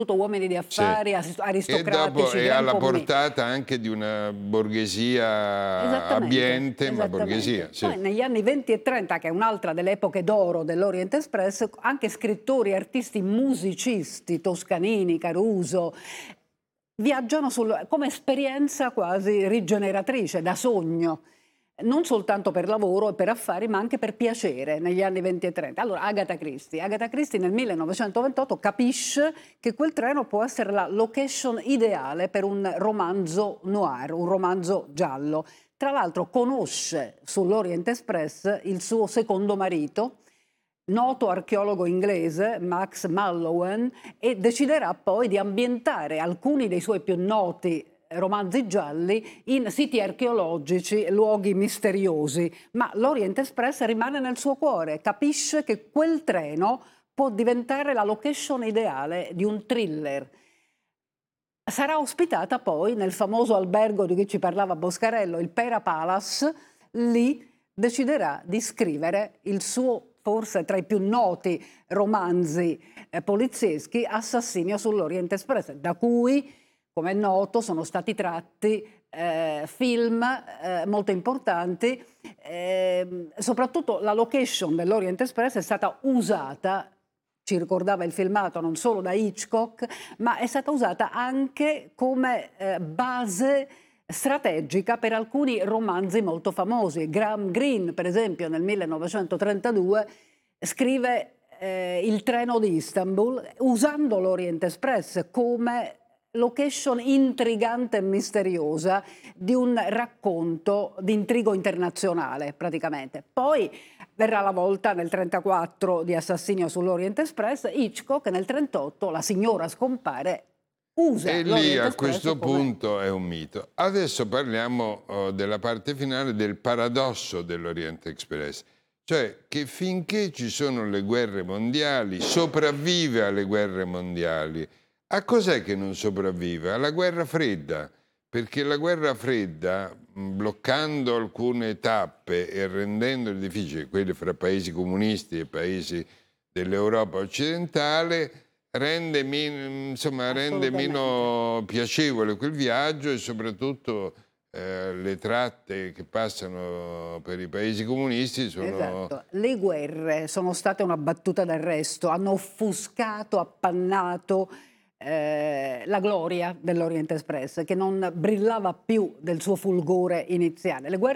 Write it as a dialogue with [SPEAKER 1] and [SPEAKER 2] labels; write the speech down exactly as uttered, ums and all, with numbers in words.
[SPEAKER 1] uomini di
[SPEAKER 2] Sì.
[SPEAKER 1] affari,
[SPEAKER 2] E dopo
[SPEAKER 1] aristocratici,
[SPEAKER 2] è
[SPEAKER 1] gran
[SPEAKER 2] alla
[SPEAKER 1] pommi.
[SPEAKER 2] portata anche di una borghesia
[SPEAKER 1] Esattamente,
[SPEAKER 2] abbiente, ma borghesia,
[SPEAKER 1] esattamente.
[SPEAKER 2] sì.
[SPEAKER 1] Poi negli anni venti e trenta, che è un'altra delle epoche d'oro dell'Orient Express, anche scrittori, artisti, musicisti, Toscanini, Caruso, viaggiano sul, come esperienza quasi rigeneratrice, da sogno, non soltanto per lavoro e per affari, ma anche per piacere negli anni venti e trenta. Allora, Agatha Christie. Agatha Christie nel millenovecentoventotto capisce che quel treno può essere la location ideale per un romanzo noir, un romanzo giallo. Tra l'altro conosce sull'Orient Express il suo secondo marito, noto archeologo inglese, Max Mallowan, e deciderà poi di ambientare alcuni dei suoi più noti romanzi gialli in siti archeologici, luoghi misteriosi, ma l'Orient Express rimane nel suo cuore, capisce che quel treno può diventare la location ideale di un thriller. Sarà ospitata poi nel famoso albergo di cui ci parlava Boscarello, il Pera Palace. Lì deciderà di scrivere il suo, forse tra i più noti romanzi eh, polizieschi, Assassinio sull'Orient Express, da cui, come è noto, sono stati tratti eh, film eh, molto importanti. Eh, soprattutto la location dell'Orient Express è stata usata, ci ricordava il filmato, non solo da Hitchcock, ma è stata usata anche come eh, base strategica per alcuni romanzi molto famosi. Graham Greene, per esempio, nel millenovecentotrentadue scrive eh, Il treno di Istanbul, usando l'Orient Express come location intrigante e misteriosa di un racconto di intrigo internazionale, praticamente. Poi verrà la volta nel trentaquattro di Assassinio sull'Orient Express. Hitchcock nel trentotto, La signora scompare, usa
[SPEAKER 2] E lì
[SPEAKER 1] l'Orient
[SPEAKER 2] a
[SPEAKER 1] Express
[SPEAKER 2] questo
[SPEAKER 1] come...
[SPEAKER 2] punto è un mito. Adesso parliamo oh, della parte finale, del paradosso dell'Orient Express, cioè che finché ci sono le guerre mondiali, sopravvive alle guerre mondiali. A cos'è che non sopravvive? Alla guerra fredda, perché la guerra fredda, mh, bloccando alcune tappe e rendendole difficili, quelle fra paesi comunisti e paesi dell'Europa occidentale, rende, min- insomma, rende
[SPEAKER 1] Assolutamente.
[SPEAKER 2] meno piacevole quel viaggio, e soprattutto eh, le tratte che passano per i paesi comunisti sono...
[SPEAKER 1] Esatto. Le guerre sono state una battuta d'arresto, hanno offuscato, appannato eh, la gloria dell'Orient Express, che non brillava più del suo fulgore iniziale. Le guerre